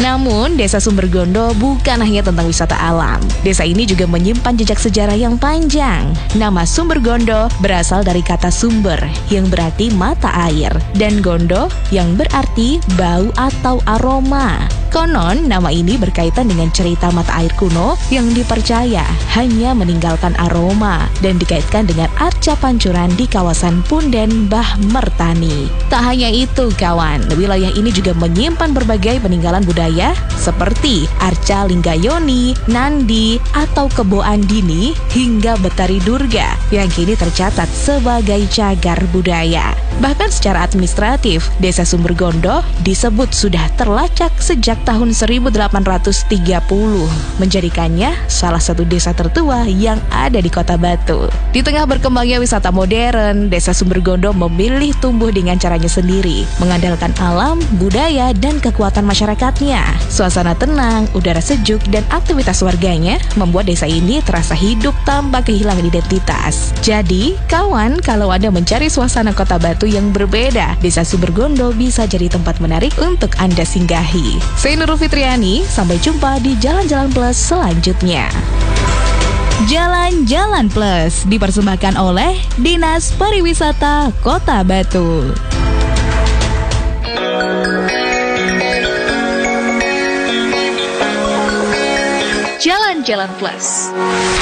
Namun, Desa Sumbergondo bukan hanya tentang wisata alam. Desa ini juga menyimpan jejak sejarah yang panjang. Nama Sumbergondo berasal dari kata sumber, yang berarti mata air, dan gondo, yang berarti bau atau aroma. Konon, nama ini berkaitan dengan cerita mata air kuno yang dipercaya hanya meninggalkan aroma dan dikaitkan dengan arca pancuran di kawasan Punden Mbah Mertani. Tak hanya itu, kawan, wilayah ini juga menyimpan berbagai peninggalan budaya seperti arca Linggayoni, Nandi, atau Kebo Andini hingga Betari Durga yang kini tercatat sebagai cagar budaya. Bahkan secara administratif, Desa Sumbergondo disebut sudah terlacak sejak tahun 1830, menjadikannya salah satu desa tertua yang ada di Kota Batu. Di tengah berkembangnya wisata modern, Desa Sumbergondo memilih tumbuh dengan caranya sendiri, mengandalkan alam, budaya, dan kekuatan masyarakatnya. Suasana tenang, udara sejuk, dan aktivitas warganya membuat desa ini terasa hidup tanpa kehilangan identitas. Jadi, kawan, kalau Anda mencari suasana Kota Batu yang berbeda, Desa Sumbergondo bisa jadi tempat menarik untuk Anda singgahi. Saya Nurul Fitriani, sampai jumpa di Jalan-Jalan Plus selanjutnya. Jalan-Jalan Plus dipersembahkan oleh Dinas Pariwisata Kota Batu. Jalan-Jalan Plus.